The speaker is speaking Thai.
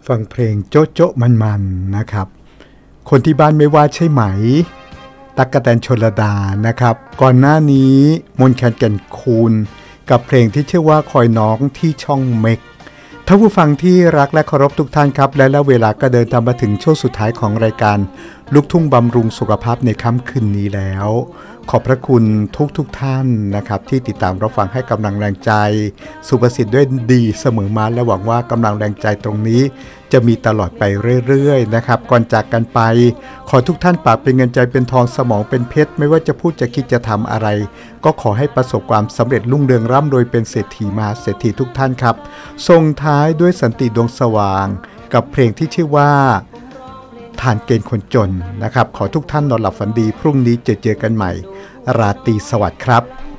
ฟังเพลงโจ๊ะโจ๊ะมันๆนะครับคนที่บ้านไม่ว่าใช่ไหมตั๊กแตนชลดานะครับก่อนหน้านี้มนต์แคนแก่นคูณกับเพลงที่ชื่อว่าคอยน้องที่ช่องเม็กท่านผู้ฟังที่รักและเคารพทุกท่านครับและแล้วเวลาก็เดินทางมาถึงช่วงสุดท้ายของรายการลูกทุ่งบำรุงสุขภาพในค่ำคืนนี้แล้วขอบพระคุณทุกท่านนะครับที่ติดตามรับฟังให้กำลังแรงใจสุภสิทธิ์ด้วยดีเสมอมาและหวังว่ากำลังแรงใจตรงนี้จะมีตลอดไปเรื่อยๆนะครับก่อนจากกันไปขอทุกท่านปากเป็นเงินใจเป็นทองสมองเป็นเพชรไม่ว่าจะพูดจะคิดจะทำอะไรก็ขอให้ประสบความสำเร็จรุ่งเรืองร่ำรวยเป็นเศรษฐีมหาเศรษฐีทุกท่านครับส่งท้ายด้วยสันติดวงสว่างกับเพลงที่ชื่อว่าทานเกณฑ์คนจนนะครับขอทุกท่านนอนหลับฝันดีพรุ่งนี้เจอกันใหม่ราตรีสวัสดิ์ครับ